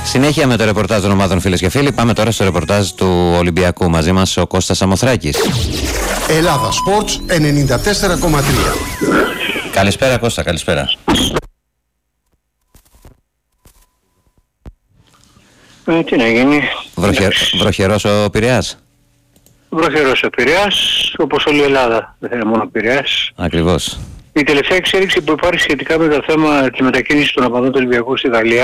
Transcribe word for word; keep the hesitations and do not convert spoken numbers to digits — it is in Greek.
Συνέχεια με το ρεπορτάζ των ομάδων, φίλες και φίλοι. Πάμε τώρα στο ρεπορτάζ του Ολυμπιακού. Μαζί μας ο Κώστας Σαμοθράκης. Ελλάδα Sports ενενήντα τέσσερα κόμμα τρία. Καλησπέρα Κώστα, καλησπέρα. Ε, τι να γίνει. Βροχε... Βροχερός ο Πειραιάς. Βροχερός ο Πειραιάς, όπως όλη η Ελλάδα. Δεν είναι μόνο ο Πειραιάς. Ακριβώς. Η τελευταία εξέλιξη που υπάρχει σχετικά με το θέμα της μετακίνησης των οπαδών του Ολυμπιακού στη Γαλλία